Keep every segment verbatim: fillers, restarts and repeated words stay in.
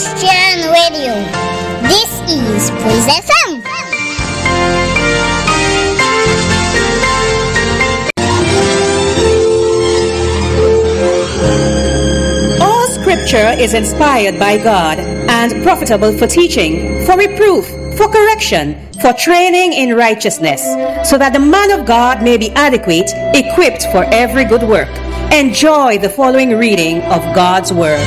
Christian Radio. This is Praise F M. All Scripture is inspired by God and profitable for teaching, for reproof, for correction, for training in righteousness, so that the man of God may be adequate, equipped for every good work. Enjoy the following reading of God's Word.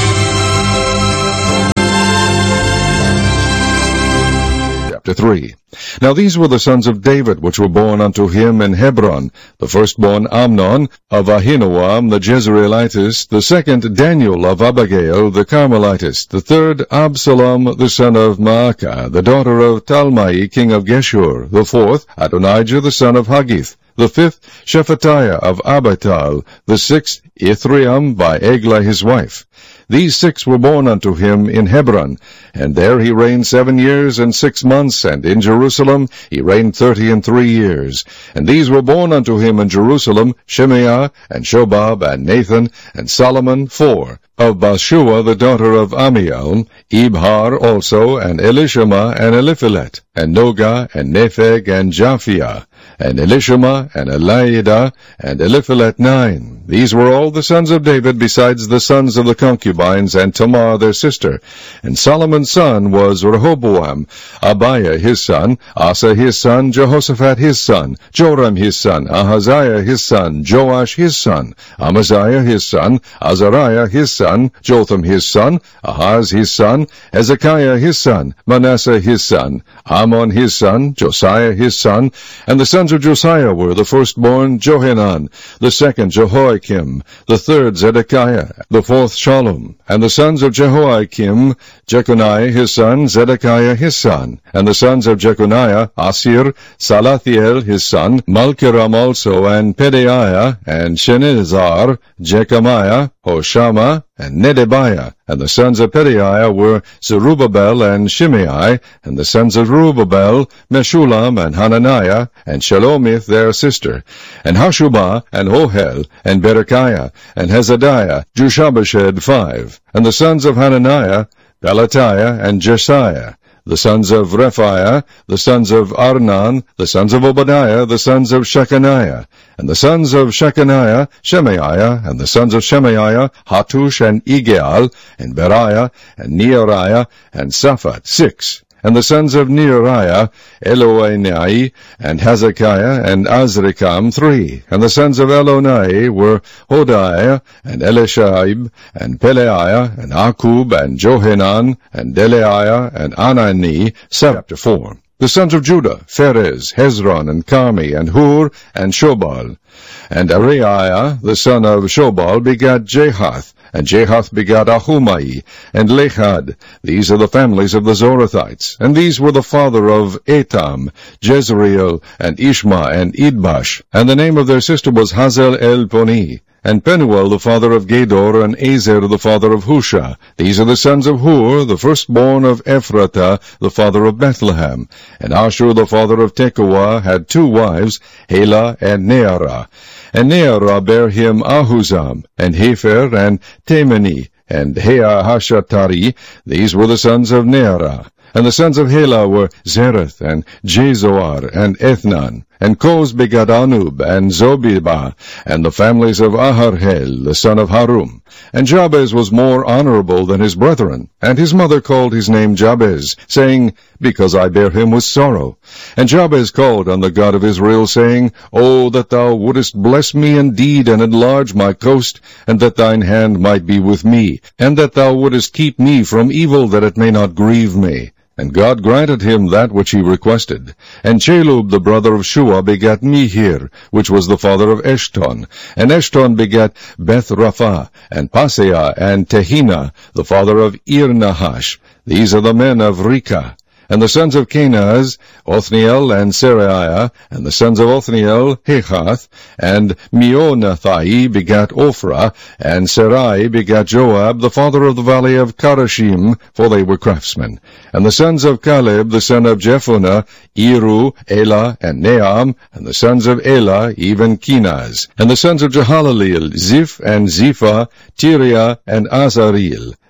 Chapter three. Now these were the sons of David, which were born unto him in Hebron: the firstborn Amnon of Ahinoam the Jezreelitess, the second Daniel of Abigail the Carmelitess, the third Absalom the son of Maacah, the daughter of Talmai king of Geshur, the fourth Adonijah the son of Haggith, the fifth Shephatiah of Abital, the sixth Ithream by Eglah his wife. These six were born unto him in Hebron, and there he reigned seven years and six months, and in Jerusalem he reigned thirty and three years. And these were born unto him in Jerusalem, Shemaiah, and Shobab, and Nathan, and Solomon, four. Of Bathshua the daughter of Amiel, Ibhar also, and Elishama, and Eliphelet, and Noga, and Nepheg, and Japhia, and Elishama, and Eliada, and Eliphelet nine. These were all the sons of David, besides the sons of the concubines, and Tamar their sister. And Solomon's son was Rehoboam, Abiah his son, Asa his son, Jehoshaphat his son, Joram his son, Ahaziah his son, Joash his son, Amaziah his son, Azariah his son, Jotham his son, Ahaz his son, Hezekiah his son, Manasseh his son, Amon his son, Josiah his son. And the sons of Josiah were the firstborn Johanan, the second Jehoiakim, the third Zedekiah, the fourth Shallum. And the sons of Jehoiakim, Jeconiah his son, Zedekiah his son. And the sons of Jeconiah, Asir, Salathiel his son, Malkiram also, and Pedaiah, and Shenazar, Jechamiah, Hoshama, and Nedebiah. And the sons of Pedaiah were Zerubbabel and Shimei. And the sons of Zerubbabel, Meshullam, and Hananiah, and Shelomith their sister, and Hashubah, and Ohel, and Berechiah, and Hezadiah, Jushabashad five. And the sons of Hananiah, Pelatiah, and Jesiah. The sons of Rephiah, the sons of Arnan, the sons of Obadiah, the sons of Shechaniah. And the sons of Shechaniah, Shemaiah, and the sons of Shemaiah, Hattush, and Igeal, and Beriah, and Neariah, and Saphat, six. And the sons of Neariah, Eloenai, and Hezekiah, and Azrikam, three. And the sons of Elonai were Hodiah, and Elishaib, and Peleiah, and Akub, and Johanan, and Deleiah, and Anani, seven. Chapter four. The sons of Judah, Pharez, Hezron, and Carmi, and Hur, and Shobal. And Ariah, the son of Shobal, begat Jahath, and Jahath begat Ahumai, and Lechad. These are the families of the Zorathites. And these were the father of Etam, Jezreel, and Ishma, and Idbash. And the name of their sister was Hazel el-Poni. And Penuel the father of Gedor, and Ezer the father of Husha. These are the sons of Hur, the firstborn of Ephratah, the father of Bethlehem. And Ashur the father of Tekoa had two wives, Helah and Nearah. And Nearah bare him Ahuzam, and Hefer, and Temeni, and Heahashatari. These were the sons of Nearah. And the sons of Helah were Zereth, and Jezoar, and Ethnan. And Koz begat Anub, and Zobibah, and the families of Aharhel, the son of Harum. And Jabez was more honorable than his brethren, and his mother called his name Jabez, saying, Because I bare him with sorrow. And Jabez called on the God of Israel, saying, O that thou wouldest bless me indeed, and enlarge my coast, and that thine hand might be with me, and that thou wouldest keep me from evil, that it may not grieve me. And God granted him that which he requested. And Chelub the brother of Shua begat Mihir, which was the father of Eshton. And Eshton begat Beth Rapha, and Paseah, and Tehina, the father of Ir-Nahash. These are the men of Reka. And the sons of Kenaz, Othniel and Seraiah, and the sons of Othniel, Hechath, and Meonathai begat Ophrah, and Sarai begat Joab, the father of the valley of Karashim, for they were craftsmen. And the sons of Caleb, the son of Jephunneh, Eru, Elah, and Naam, and the sons of Elah, even Kenaz. And the sons of Jehalaleel, Ziph, and Ziphah, Tiriah, and Azareel.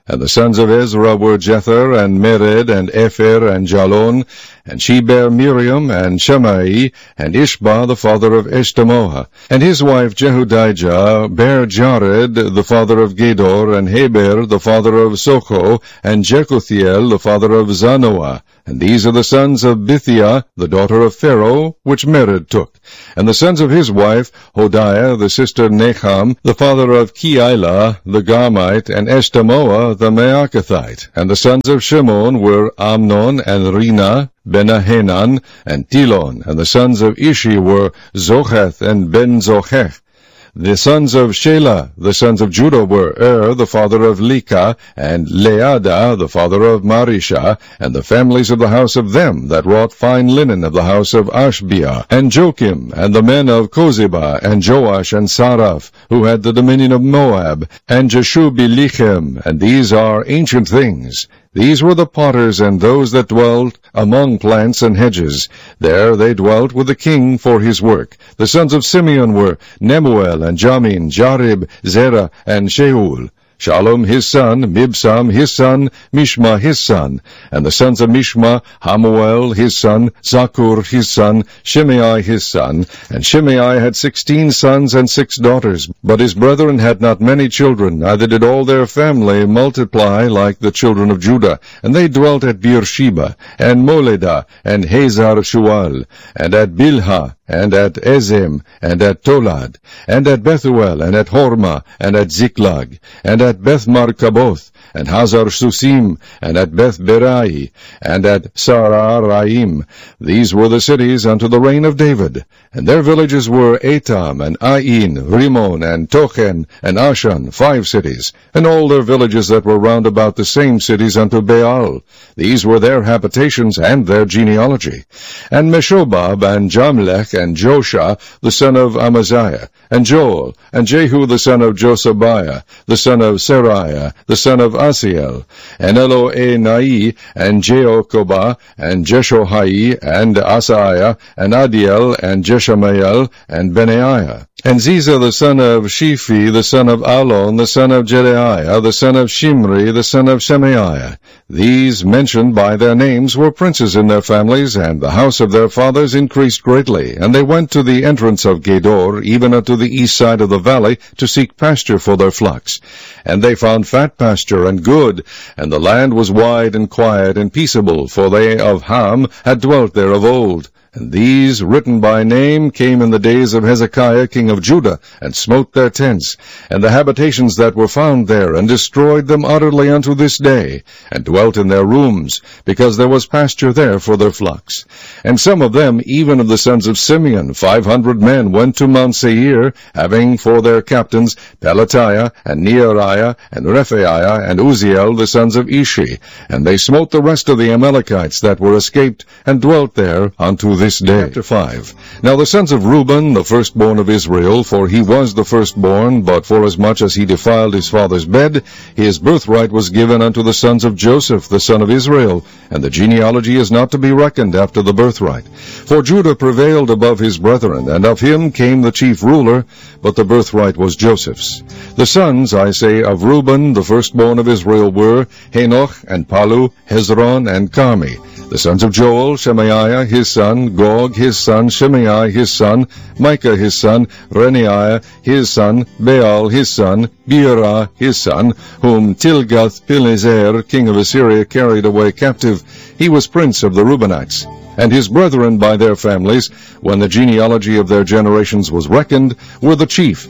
And the sons of Ezra were Jether, and Mered, and Epher, and Jalon. And she bare Miriam, and Shammai, and Ishba, the father of Eshtemoa. And his wife Jehudijah bare Jared, the father of Gedor, and Heber, the father of Socho, and Jekuthiel, the father of Zanoah. And these are the sons of Bithiah, the daughter of Pharaoh, which Mered took. And the sons of his wife, Hodiah, the sister Necham, the father of Keilah, the Garmite, and Eshtemoa, the Maacathite. And the sons of Shimon were Amnon, and Rina, Benahanan, and Tilon. And the sons of Ishi were Zocheth, and Ben-Zochech. The sons of Shelah, the sons of Judah, were Er, the father of Leka, and Leada, the father of Marisha, and the families of the house of them that wrought fine linen of the house of Ashbia, and Joachim, and the men of Kozeba, and Joash, and Saraph, who had the dominion of Moab, and Jeshubi-Lechem, and these are ancient things. These were the potters and those that dwelt among plants and hedges. There they dwelt with the king for his work. The sons of Simeon were Nemuel, and Jamin, Jarib, Zerah, and Sheul. Shalom his son, Mibsam his son, Mishma his son. And the sons of Mishma, Hamuel his son, Zakur his son, Shimei his son. And Shimei had sixteen sons and six daughters. But his brethren had not many children, neither did all their family multiply like the children of Judah. And they dwelt at Beersheba, and Moledah, and Hazar Shual, and at Bilhah, and at Ezem, and at Tolad, and at Bethuel, and at Hormah, and at Ziklag, and at Beth-Markaboth, and Hazar Susim, and at Beth-Berai, and at Sararaim. These were the cities unto the reign of David. And their villages were Etam, and Ain, Rimmon, and Tochen, and Ashan, five cities, and all their villages that were round about the same cities unto Baal. These were their habitations and their genealogy. And Meshobab, and Jamlech, and Josha, the son of Amaziah, and Joel, and Jehu, the son of Josabiah, the son of Seraiah, the son of Asiel, and Eloenai, and Jeokobah, and Jeshohai, and Asaiah, and Adiel, and Jeshamael, and Benaiah. And Ziza, the son of Shiphi, the son of Alon, the son of Jedaiah, the son of Shimri, the son of Shemaiah. These, mentioned by their names, were princes in their families, and the house of their fathers increased greatly. And they went to the entrance of Gedor, even unto the east side of the valley, to seek pasture for their flocks. And they found fat pasture and good, and the land was wide and quiet and peaceable, for they of Ham had dwelt there of old. And these, written by name, came in the days of Hezekiah king of Judah, and smote their tents, and the habitations that were found there, and destroyed them utterly unto this day, and dwelt in their rooms, because there was pasture there for their flocks. And some of them, even of the sons of Simeon, five hundred men, went to Mount Seir, having for their captains Pelatiah, and Neariah, and Rephaiah, and Uziel, the sons of Ishi. And they smote the rest of the Amalekites that were escaped, and dwelt there unto this day. Chapter five. Now the sons of Reuben, the firstborn of Israel, for he was the firstborn, but forasmuch as he defiled his father's bed, his birthright was given unto the sons of Joseph, the son of Israel, and the genealogy is not to be reckoned after the birthright. For Judah prevailed above his brethren, and of him came the chief ruler, but the birthright was Joseph's. The sons, I say, of Reuben, the firstborn of Israel, were Henoch, and Palu, Hezron, and Carmi. The sons of Joel, Shemaiah his son, Gog his son, Shimei his son, Micah his son, Renaiah his son, Baal his son, Beerah his son, whom Tilgath-Pileser, king of Assyria, carried away captive. He was prince of the Reubenites. And his brethren by their families, when the genealogy of their generations was reckoned, were the chief,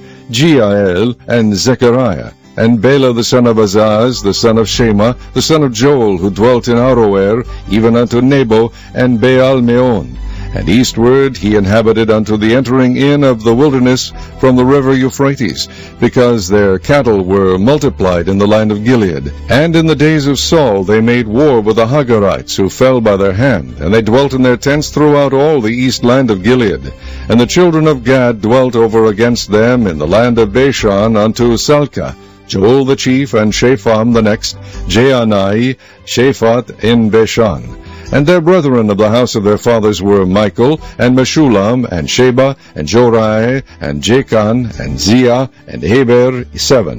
Jeiel and Zechariah, and Bela the son of Azaz, the son of Shema, the son of Joel, who dwelt in Aroer, even unto Nebo, and Baal-Meon. And eastward he inhabited unto the entering in of the wilderness from the river Euphrates, because their cattle were multiplied in the land of Gilead. And in the days of Saul they made war with the Hagarites, who fell by their hand, and they dwelt in their tents throughout all the east land of Gilead. And the children of Gad dwelt over against them in the land of Bashan unto Salcah. Joel the chief, and Shapham the next, Jeanai, Shaphat in Bashan. And their brethren of the house of their fathers were Michael, and Meshulam, and Sheba, and Jorai, and Jachan, and Ziah, and Heber, seven.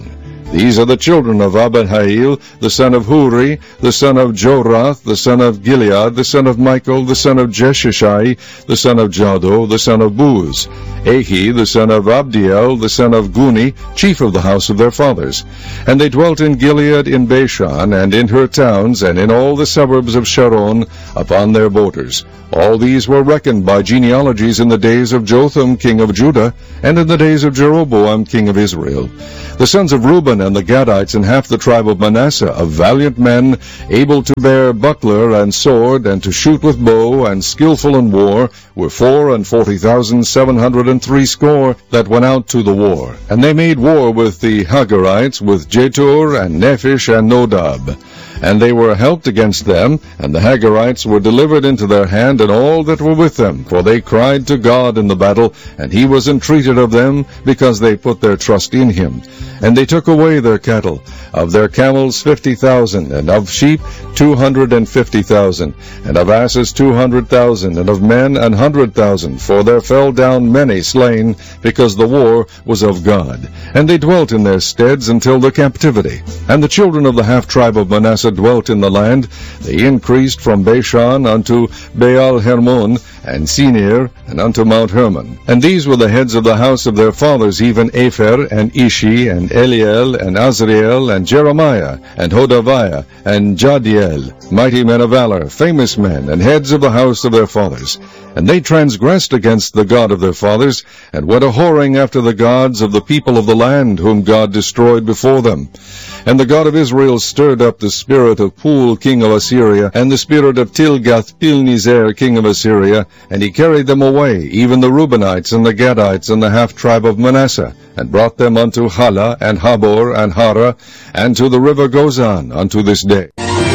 These are the children of Abihail, the son of Huri, the son of Jorath, the son of Gilead, the son of Michael, the son of Jeshishai, the son of Jado, the son of Buz, Ahi, the son of Abdiel, the son of Guni, chief of the house of their fathers. And they dwelt in Gilead, in Bashan, and in her towns, and in all the suburbs of Sharon, upon their borders. All these were reckoned by genealogies in the days of Jotham king of Judah, and in the days of Jeroboam king of Israel. The sons of Reuben and the Gadites and half the tribe of Manasseh, of valiant men, able to bear buckler and sword, and to shoot with bow, and skillful in war, were four and forty thousand seven hundred and three score that went out to the war. And they made war with the Hagarites, with Jetur, and Nephish, and Nodab. And they were helped against them, and the Hagarites were delivered into their hand, and all that were with them. For they cried to God in the battle, and he was entreated of them, because they put their trust in him. And they took away their cattle, of their camels fifty thousand, and of sheep two hundred and fifty thousand, and of asses two hundred thousand, and of men an hundred thousand. For there fell down many slain, because the war was of God. And they dwelt in their steads until the captivity. And the children of the half-tribe of Manasseh dwelt in the land. They increased from Bashan unto Baal Hermon, and Senir, and unto Mount Hermon. And these were the heads of the house of their fathers, even Epher, and Ishi, and Eliel, and Azriel, and Jeremiah, and Hodaviah, and Jadiel, mighty men of valor, famous men, and heads of the house of their fathers. And they transgressed against the God of their fathers, and went a-whoring after the gods of the people of the land, whom God destroyed before them. And the God of Israel stirred up the spirit of Pul, king of Assyria, and the spirit of Tilgath-Pilneser, king of Assyria, and he carried them away, even the Reubenites, and the Gadites, and the half-tribe of Manasseh, and brought them unto Hala, and Habor, and Hara, and to the river Gozan, unto this day.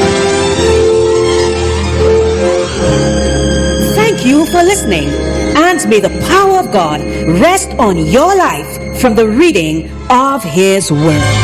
Thank you for listening, and may the power of God rest on your life from the reading of His Word.